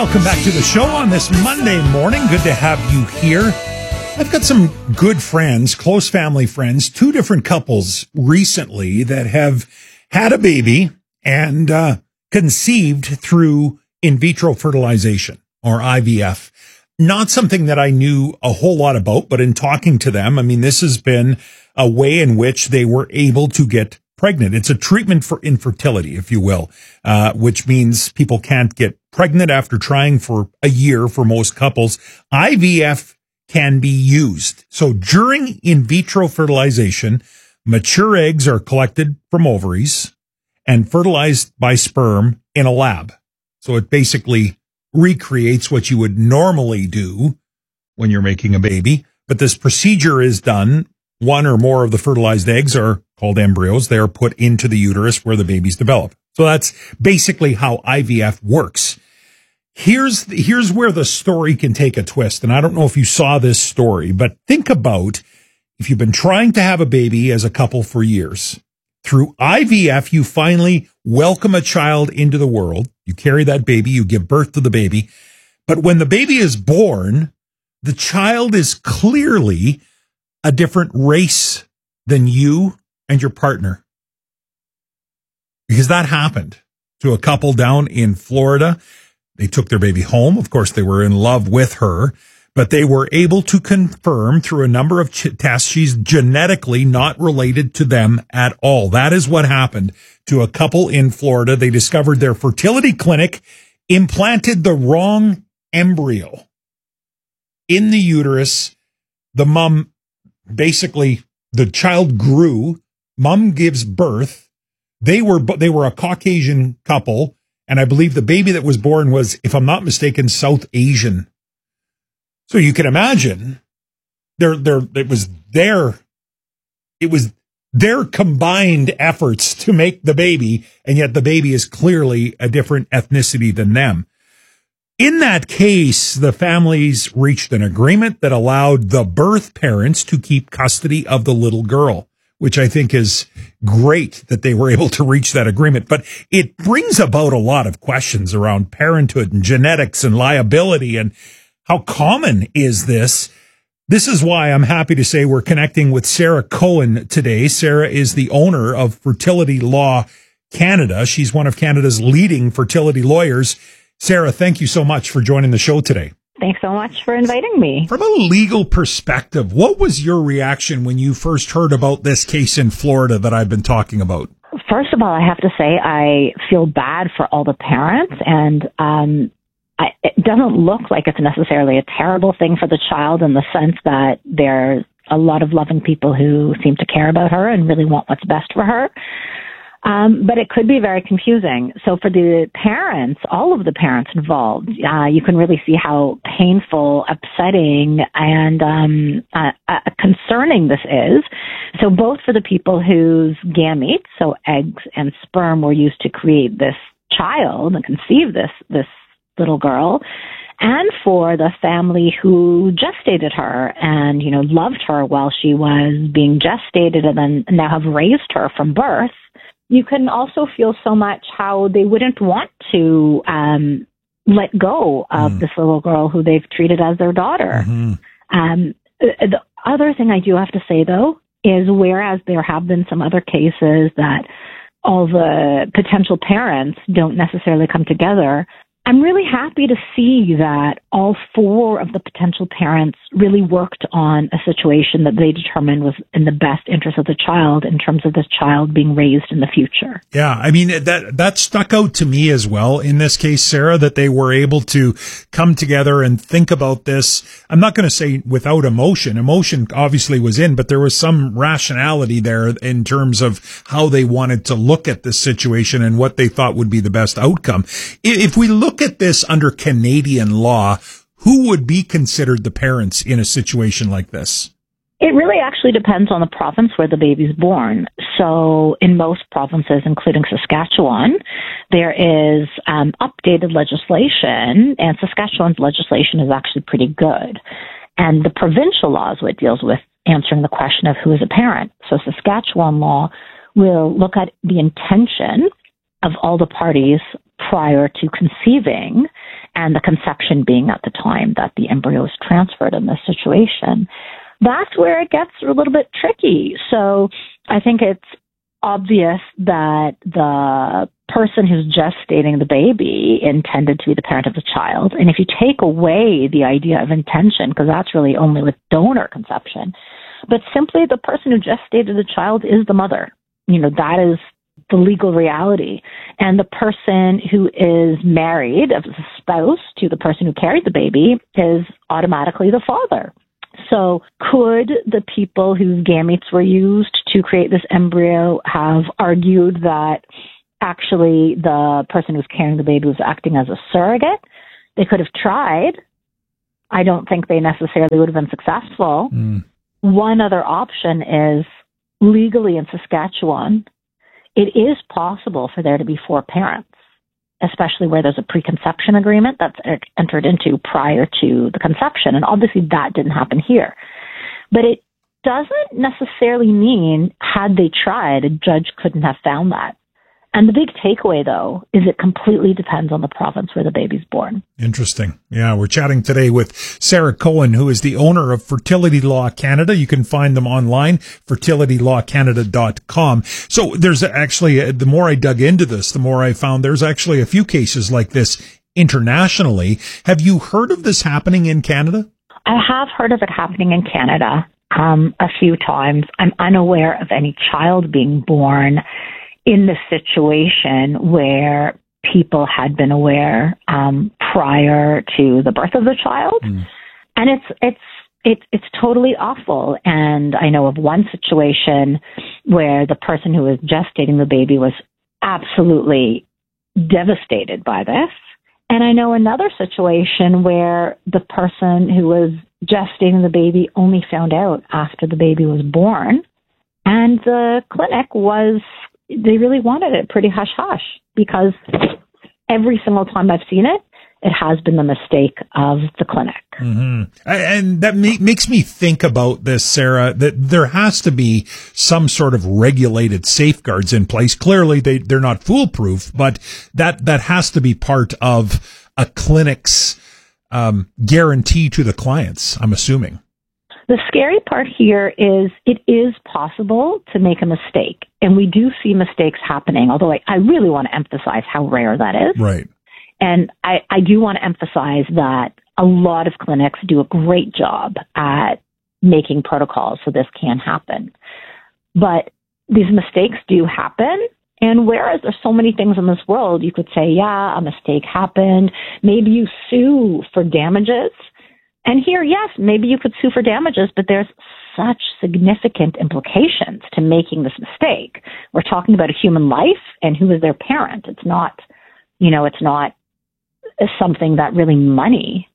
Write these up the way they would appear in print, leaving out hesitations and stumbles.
Welcome back to the show on this Monday morning. Good to have you here. I've got some good friends, close family friends, two different couples recently that have had a baby and conceived through in vitro fertilization or IVF. Not something that I knew a whole lot about, but in talking to them, I mean, this has been a way in which they were able to get pregnant. It's a treatment for infertility, if you will, which means people can't get pregnant after trying for a year for most couples. IVF can be used. So during in vitro fertilization, mature eggs are collected from ovaries and fertilized by sperm in a lab. So it basically recreates what you would normally do when you're making a baby. But this procedure is done. One or more of the fertilized eggs are called embryos. They are put into the uterus where the babies develop. So that's basically how IVF works. Here's where the story can take a twist. And I don't know if you saw this story, but think about if you've been trying to have a baby as a couple for years. Through IVF, you finally welcome a child into the world. You carry that baby, you give birth to the baby. But when the baby is born, the child is clearly a different race than you and your partner. Because that happened to a couple down in Florida. They took their baby home. Of course, they were in love with her, but they were able to confirm through a number of tests she's genetically not related to them at all. That is what happened to a couple in Florida. They discovered their fertility clinic implanted the wrong embryo in the uterus. The mom, basically, the child grew. Mom gives birth. They were a Caucasian couple. And I believe the baby that was born was, if I'm not mistaken, South Asian. So you can imagine it was their combined efforts to make the baby, and yet the baby is clearly a different ethnicity than them. In that case, the families reached an agreement that allowed the birth parents to keep custody of the little girl, which I think is great that they were able to reach that agreement. But it brings about a lot of questions around parenthood and genetics and liability and how common is this? This is why I'm happy to say we're connecting with Sarah Cohen today. Sarah is the owner of Fertility Law Canada. She's one of Canada's leading fertility lawyers. Sarah, thank you so much for joining the show today. Thanks so much for inviting me. From a legal perspective, what was your reaction when you first heard about this case in Florida that I've been talking about? First of all, I have to say I feel bad for all the parents, and it doesn't look like it's necessarily a terrible thing for the child in the sense that there's a lot of loving people who seem to care about her and really want what's best for her. But it could be very confusing. So for the parents, all of the parents involved, you can really see how painful, upsetting, and concerning this is. So both for the people whose gametes, so eggs and sperm, were used to create this child and conceive this little girl, and for the family who gestated her and, loved her while she was being gestated and then now have raised her from birth. You can also feel so much how they wouldn't want to let go of this little girl who they've treated as their daughter. Mm-hmm. The other thing I do have to say, though, is whereas there have been some other cases that all the potential parents don't necessarily come together, I'm really happy to see that all four of the potential parents really worked on a situation that they determined was in the best interest of the child in terms of this child being raised in the future. Yeah, I mean, that stuck out to me as well in this case, Sarah, that they were able to come together and think about this. I'm not going to say without emotion. Emotion obviously was in, but there was some rationality there in terms of how they wanted to look at this situation and what they thought would be the best outcome. If we look at this under Canadian law, who would be considered the parents in a situation like this? It really actually depends on the province where the baby's born. So in most provinces, including Saskatchewan, there is updated legislation, and Saskatchewan's legislation is actually pretty good. And the provincial law is what deals with answering the question of who is a parent. So Saskatchewan law will look at the intention of all the parties prior to conceiving and the conception being at the time that the embryo is transferred in this situation, that's where it gets a little bit tricky. So I think it's obvious that the person who's gestating the baby intended to be the parent of the child. And if you take away the idea of intention, because that's really only with donor conception, but simply the person who gestated the child is the mother. That is the legal reality. And the person who is married as a spouse to the person who carried the baby is automatically the father. So could the people whose gametes were used to create this embryo have argued that actually the person who was carrying the baby was acting as a surrogate? They could have tried. I don't think they necessarily would have been successful. One other option is legally in Saskatchewan, it is possible for there to be 4 parents, especially where there's a preconception agreement that's entered into prior to the conception. And obviously that didn't happen here. But it doesn't necessarily mean, had they tried, a judge couldn't have found that. And the big takeaway, though, is it completely depends on the province where the baby's born. Interesting. Yeah, we're chatting today with Sarah Cohen, who is the owner of Fertility Law Canada. You can find them online, fertilitylawcanada.com. So there's actually, the more I dug into this, the more I found there's actually a few cases like this internationally. Have you heard of this happening in Canada? I have heard of it happening in Canada a few times. I'm unaware of any child being born in the situation where people had been aware prior to the birth of the child. And it's totally awful. And I know of one situation where the person who was gestating the baby was absolutely devastated by this. And I know another situation where the person who was gestating the baby only found out after the baby was born. And the clinic they really wanted it pretty hush-hush, because every single time I've seen it, it has been the mistake of the clinic. And that makes me think about this, Sarah, that there has to be some sort of regulated safeguards in place. Clearly, they're not foolproof, but that has to be part of a clinic's guarantee to the clients, I'm assuming. The scary part here is it is possible to make a mistake, and we do see mistakes happening, although I really want to emphasize how rare that is. Right. And I do want to emphasize that a lot of clinics do a great job at making protocols so this can happen. But these mistakes do happen. And whereas there's so many things in this world, you could say, yeah, a mistake happened. Maybe you sue for damages. And here, yes, maybe you could sue for damages, but there's such significant implications to making this mistake. We're talking about a human life and who is their parent. It's not, it's not something that really money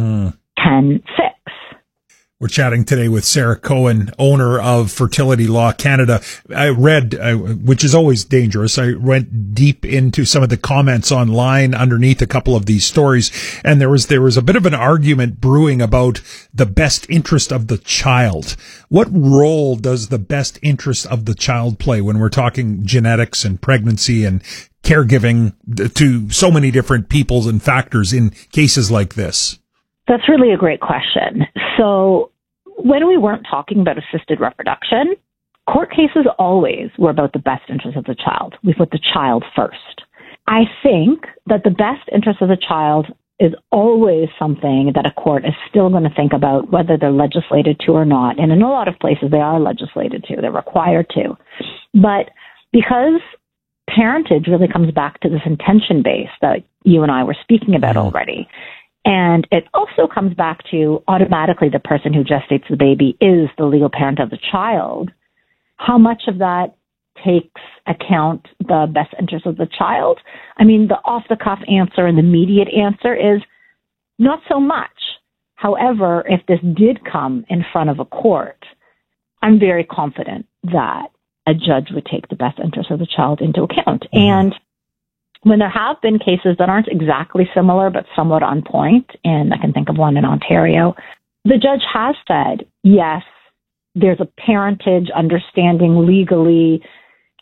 can fix. We're chatting today with Sarah Cohen, owner of Fertility Law Canada. I read, which is always dangerous, I went deep into some of the comments online underneath a couple of these stories, and there was a bit of an argument brewing about the best interest of the child. What role does the best interest of the child play when we're talking genetics and pregnancy and caregiving to so many different peoples and factors in cases like this? That's really a great question. So when we weren't talking about assisted reproduction, court cases always were about the best interest of the child. We put the child first. I think that the best interest of the child is always something that a court is still going to think about, whether they're legislated to or not. And in a lot of places, they are legislated to. They're required to. But because parentage really comes back to this intention base that you and I were speaking about already, and it also comes back to automatically the person who gestates the baby is the legal parent of the child. How much of that takes account the best interest of the child? I mean, the off-the-cuff answer and the immediate answer is not so much. However, if this did come in front of a court, I'm very confident that a judge would take the best interest of the child into account. And when there have been cases that aren't exactly similar but somewhat on point, and I can think of one in Ontario, the judge has said, yes, there's a parentage understanding legally.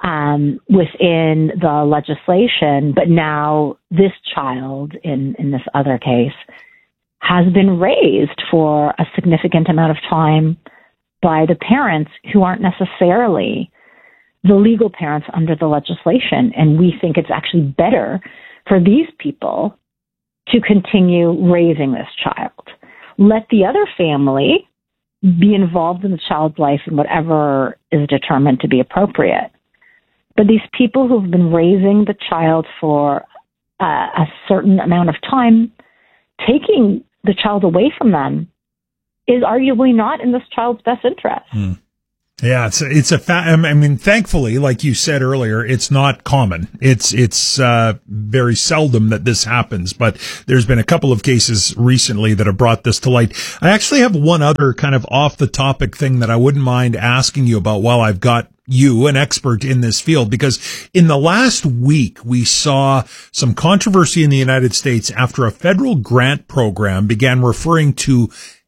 within the legislation, but now this child in this other case has been raised for a significant amount of time by the parents who aren't necessarily the legal parents under the legislation. And we think it's actually better for these people to continue raising this child. Let the other family be involved in the child's life in whatever is determined to be appropriate. But these people who've been raising the child for a certain amount of time, taking the child away from them is arguably not in this child's best interest. Yeah, I mean, thankfully, like you said earlier, it's not common. It's very seldom that this happens, but there's been a couple of cases recently that have brought this to light. I actually have one other kind of off the topic thing that I wouldn't mind asking you about while I've got you, an expert in this field, because in the last week, we saw some controversy in the United States after a federal grant program began referring to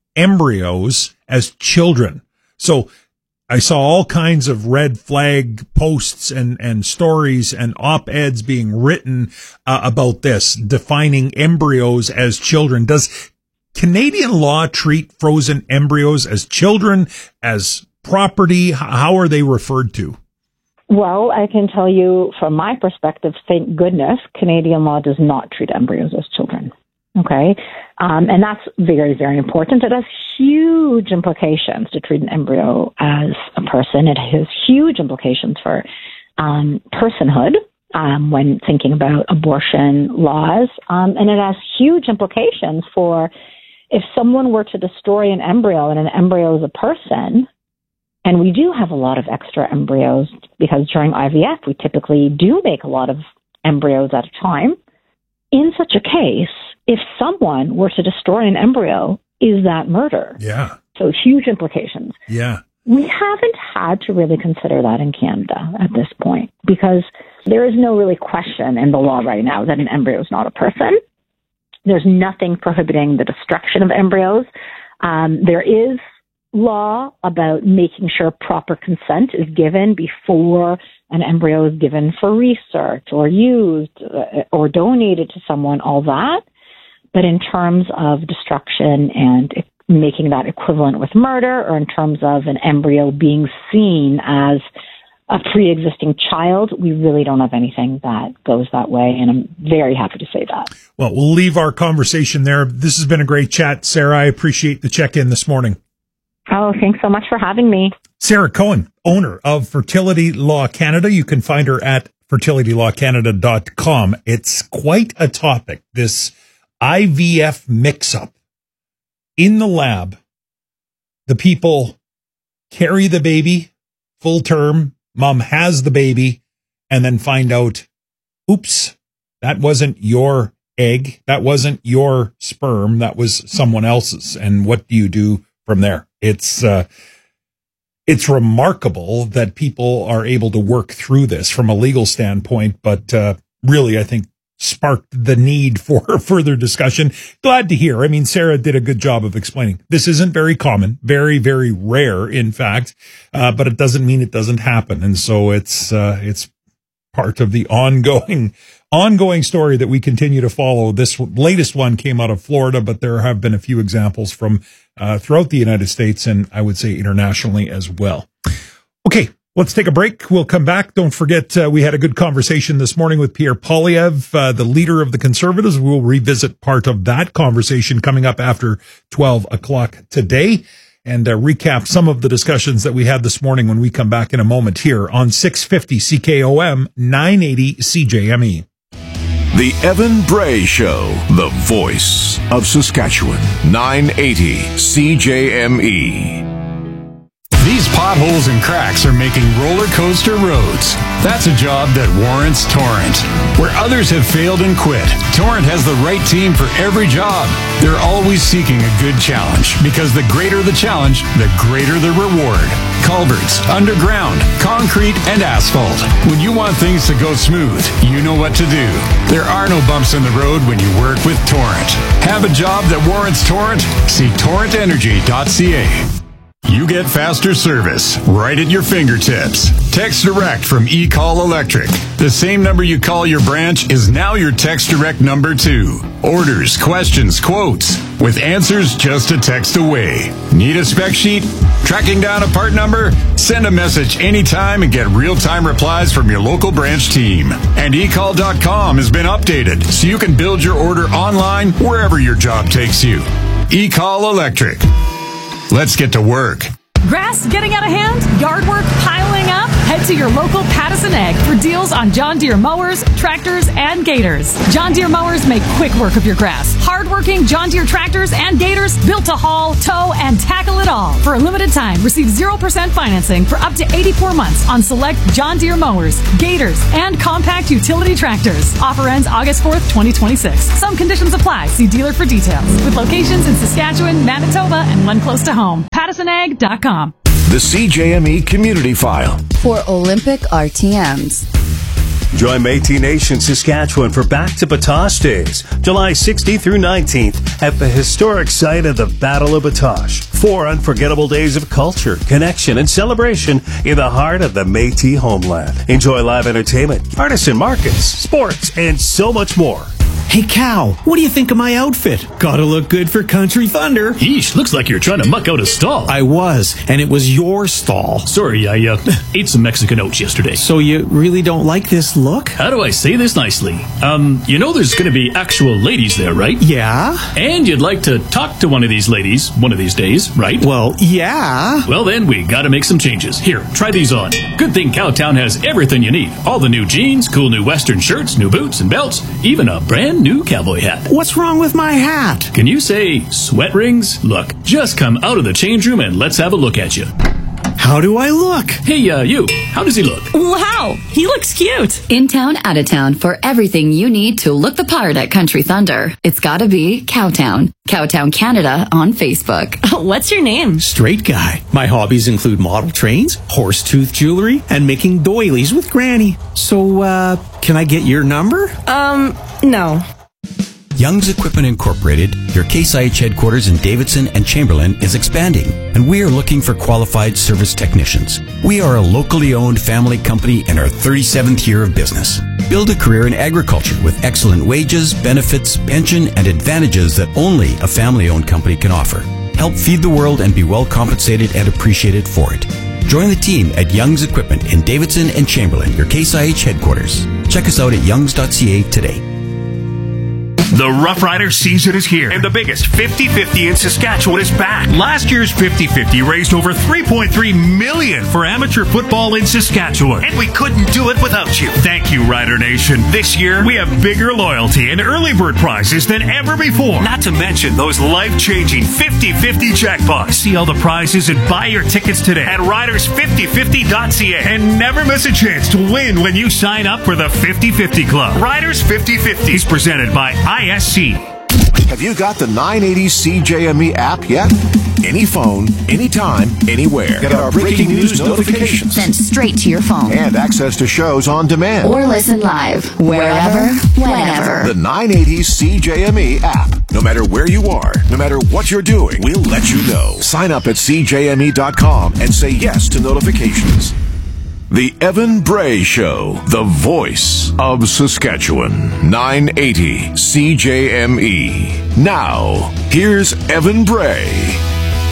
embryos as children. So I saw all kinds of red flag posts and stories and op-eds being written about this, defining embryos as children. Does Canadian law treat frozen embryos as children, as property? How are they referred to? Well, I can tell you from my perspective, thank goodness, Canadian law does not treat embryos as children. Okay. And that's very, very important. It has huge implications to treat an embryo as a person. It has huge implications for personhood when thinking about abortion laws. And it has huge implications for if someone were to destroy an embryo and an embryo is a person, and we do have a lot of extra embryos because during IVF, we typically do make a lot of embryos at a time. In such a case, if someone were to destroy an embryo, is that murder? Yeah. So huge implications. Yeah. We haven't had to really consider that in Canada at this point because there is no really question in the law right now that an embryo is not a person. There's nothing prohibiting the destruction of embryos. There is law about making sure proper consent is given before an embryo is given for research or used or donated to someone, all that. But in terms of destruction and making that equivalent with murder, or in terms of an embryo being seen as a pre-existing child, we really don't have anything that goes that way. And I'm very happy to say that. Well, we'll leave our conversation there. This has been a great chat, Sarah. I appreciate the check-in this morning. Oh, thanks so much for having me. Sarah Cohen, owner of Fertility Law Canada. You can find her at fertilitylawcanada.com. It's quite a topic, this IVF mix-up. In the lab, the people carry the baby full term, mom has the baby, and then find out, oops, that wasn't your egg, that wasn't your sperm, that was someone else's. And what do you do from there? It's remarkable that people are able to work through this from a legal standpoint, but really, I think, sparked the need for further discussion. Glad to hear. I mean, Sarah did a good job of explaining. This isn't very common, very, very rare, in fact, but it doesn't mean it doesn't happen. And so it's part of the ongoing story that we continue to follow. This latest one came out of Florida, but there have been a few examples from throughout the United States and I would say internationally as well. Okay, let's take a break. We'll come back. Don't forget, we had a good conversation this morning with Pierre Poilievre, the leader of the Conservatives. We'll revisit part of that conversation coming up after 12 o'clock today and recap some of the discussions that we had this morning when we come back in a moment here on 650 CKOM 980 CJME. The Evan Bray Show, the voice of Saskatchewan, 980 CJME. These potholes and cracks are making roller coaster roads. That's a job that warrants Torrent. Where others have failed and quit, Torrent has the right team for every job. They're always seeking a good challenge because the greater the challenge, the greater the reward. Culverts, underground, concrete, and asphalt. When you want things to go smooth, you know what to do. There are no bumps in the road when you work with Torrent. Have a job that warrants Torrent? See torrentenergy.ca. You get faster service right at your fingertips. Text Direct from eCall Electric. The same number you call your branch is now your Text Direct number too. Orders, questions, quotes, with answers just a text away. Need a spec sheet? Tracking down a part number? Send a message anytime and get real-time replies from your local branch team. And eCall.com has been updated so you can build your order online wherever your job takes you. eCall Electric. Let's get to work. Grass getting out of hand? Yard work piling up? Head to your local Pattison Ag for deals on John Deere mowers, tractors, and gators. John Deere mowers make quick work of your grass. Hard-working John Deere tractors and gators built to haul, tow, and tackle it all. For a limited time, receive 0% financing for up to 84 months on select John Deere mowers, gators, and compact utility tractors. Offer ends August 4th, 2026. Some conditions apply. See dealer for details. With locations in Saskatchewan, Manitoba, and one close to home. PattisonAg.com. The CJME Community File. For Olympic RTMs. Join Métis Nation Saskatchewan for Back to Batoche Days, July 16th through 19th at the historic site of the Battle of Batoche. 4 unforgettable days of culture, connection, and celebration in the heart of the Métis homeland. Enjoy live entertainment, artisan markets, sports, and so much more. Hey, Cal, what do you think of my outfit? Gotta look good for Country Thunder. Yeesh, looks like you're trying to muck out a stall. I was, and it was your stall. Sorry, I ate some Mexican oats yesterday. So you really don't like this look? How do I say this nicely? You know there's gonna be actual ladies there, right? Yeah. And you'd like to talk to one of these ladies one of these days, right? Well, yeah. Well then, we gotta make some changes. Here, try these on. Good thing Cowtown has everything you need. All the new jeans, cool new western shirts, new boots and belts, even a brand new cowboy hat. What's wrong with my hat? Can you say sweat rings? Look, just come out of the change room and let's have a look at you. How do I look? Hey, you. How does he look? Wow, he looks cute. In town, out of town for everything you need to look the part at Country Thunder. It's gotta be Cowtown. Cowtown Canada on Facebook. What's your name? Straight guy. My hobbies include model trains, horse-tooth jewelry, and making doilies with Granny. So, can I get your number? No. Young's Equipment Incorporated, your Case IH headquarters in Davidson and Chamberlain, is expanding, and we are looking for qualified service technicians. We are a locally owned family company in our 37th year of business. Build a career in agriculture with excellent wages, benefits, pension, and advantages that only a family-owned company can offer. Help feed the world and be well compensated and appreciated for it. Join the team at Young's Equipment in Davidson and Chamberlain, your Case IH headquarters. Check us out at youngs.ca today. The Rough Rider season is here, and the biggest 50-50 in Saskatchewan is back. Last year's 50-50 raised over $3.3 million for amateur football in Saskatchewan, and we couldn't do it without you. Thank you, Rider Nation. This year, we have bigger loyalty and early bird prizes than ever before. Not to mention those life-changing 50-50 jackpots. See all the prizes and buy your tickets today at riders5050.ca, and never miss a chance to win when you sign up for the 50-50 Club. Riders 50-50 is presented by ISC. Have you got the 980 CJME app yet? Any phone, anytime, anywhere. Get our breaking news notifications Sent straight to your phone. and access to shows on demand. Or listen live, wherever, whenever. The 980 CJME app. No matter where you are, no matter what you're doing, we'll let you know. Sign up at CJME.com and say yes to notifications. The Evan Bray Show, the voice of Saskatchewan. 980 CJME. Now, here's Evan Bray.